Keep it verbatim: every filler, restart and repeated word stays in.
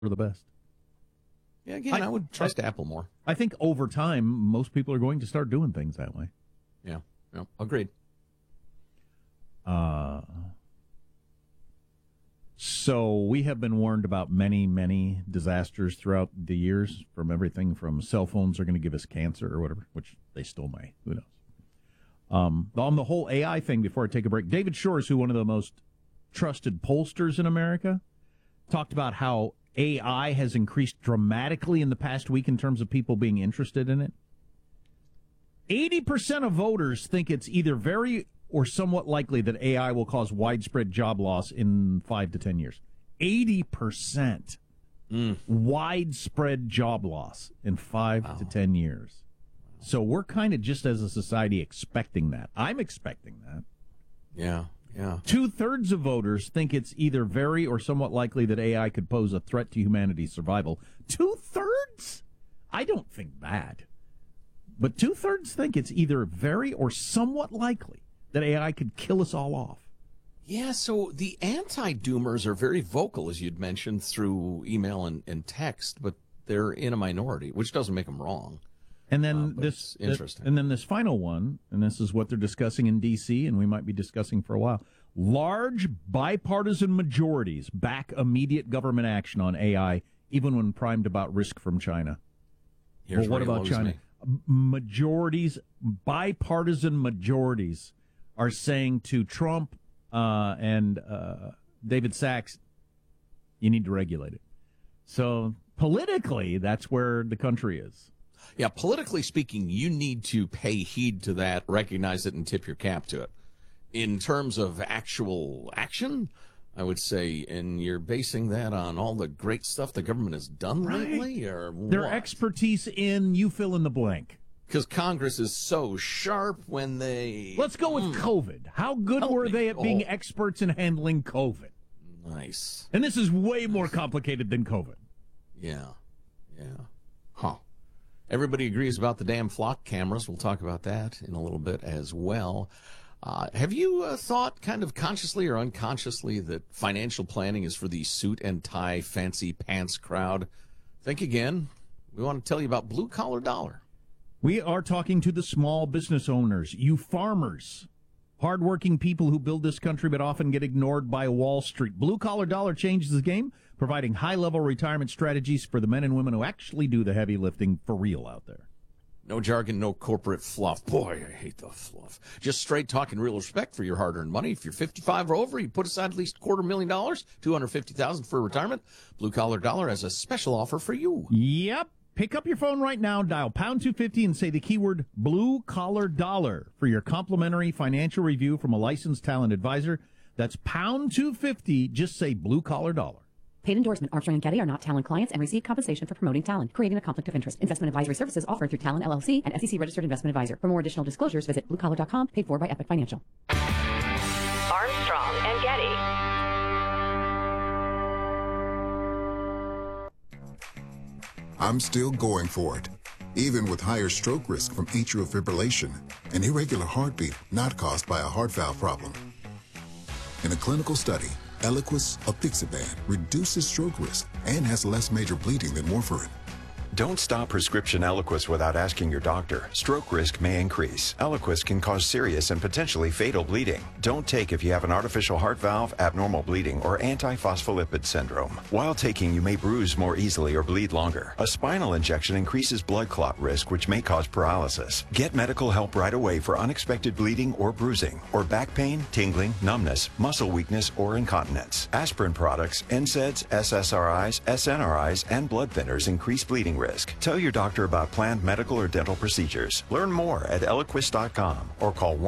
are the best. Yeah, again, I, I would trust I, Apple more. I think over time, most people are going to start doing things that way. Yeah, yeah, agreed. Uh, so we have been warned about many, many disasters throughout the years, from everything from cell phones are going to give us cancer or whatever, which they still may. Who knows? Um, on the whole A I thing, before I take a break, David Shores, who one of the most trusted pollsters in America, talked about how A I has increased dramatically in the past week in terms of people being interested in it. eighty percent of voters think it's either very or somewhat likely that A I will cause widespread job loss in five to ten years. eighty percent mm. widespread job loss in five wow. to ten years. So we're kind of just as a society expecting that. I'm expecting that. Yeah, yeah. Two-thirds of voters think it's either very or somewhat likely that A I could pose a threat to humanity's survival. Two-thirds? I don't think that. But two-thirds think it's either very or somewhat likely that A I could kill us all off. Yeah, so the anti-doomers are very vocal, as you'd mentioned, through email and, and text, but they're in a minority, which doesn't make them wrong. And then uh, this, interesting. and then this final one, and this is what they're discussing in D C, and we might be discussing for a while. Large bipartisan majorities back immediate government action on A I, even when primed about risk from China. Here's well, what about China? Me. Majorities, bipartisan majorities, are saying to Trump uh, and uh, David Sachs, you need to regulate it. So politically, that's where the country is. Yeah, politically speaking, you need to pay heed to that, recognize it, and tip your cap to it. In terms of actual action, I would say, and you're basing that on all the great stuff the government has done right. lately, or their what? Expertise in you fill in the blank. Because Congress is so sharp when they... Let's go with mm. COVID. How good Help were me. they at being oh. experts in handling COVID? Nice. And this is way more complicated than COVID. Yeah. Yeah. Huh. Everybody agrees about the damn flock cameras. We'll talk about that in a little bit as well. Uh, have you uh, thought kind of consciously or unconsciously that financial planning is for the suit and tie fancy pants crowd? Think again. We want to tell you about Blue Collar Dollar. We are talking to the small business owners, you farmers, hardworking people who build this country but often get ignored by Wall Street. Blue Collar Dollar changes the game, providing high-level retirement strategies for the men and women who actually do the heavy lifting for real out there. No jargon, no corporate fluff. Boy, I hate the fluff. Just straight talking real respect for your hard-earned money. If you're fifty-five or over, you put aside at least a quarter million dollars, two hundred fifty thousand dollars for retirement. Blue Collar Dollar has a special offer for you. Yep. Pick up your phone right now, dial pound two fifty, and say the keyword Blue Collar Dollar for your complimentary financial review from a licensed talent advisor. That's pound two fifty. Just say Blue Collar Dollar. Paid endorsement. Armstrong and Getty are not Talon clients and receive compensation for promoting Talon, creating a conflict of interest. Investment advisory services offered through Talon L L C and S E C registered investment advisor. For more additional disclosures, visit blue collar dot com. Paid for by Epic Financial. Armstrong and Getty. I'm still going for it, even with higher stroke risk from atrial fibrillation, an irregular heartbeat not caused by a heart valve problem. In a clinical study, Eliquis apixaban reduces stroke risk and has less major bleeding than warfarin. Don't stop prescription Eliquis without asking your doctor. Stroke risk may increase. Eliquis can cause serious and potentially fatal bleeding. Don't take if you have an artificial heart valve, abnormal bleeding, or antiphospholipid syndrome. While taking, you may bruise more easily or bleed longer. A spinal injection increases blood clot risk, which may cause paralysis. Get medical help right away for unexpected bleeding or bruising, or back pain, tingling, numbness, muscle weakness, or incontinence. Aspirin products, N SAIDs, S S R Is, S N R Is, and blood thinners increase bleeding risk. Tell your doctor about planned medical or dental procedures. Learn more at eliquis dot com or call one